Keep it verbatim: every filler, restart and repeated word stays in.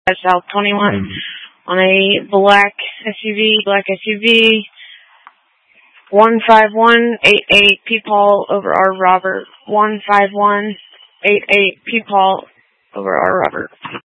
South twenty-one on a black S U V, black S U V. one five one eight eight P-Paul over R. Robert. one five one eight eight P-Paul over R. Robert.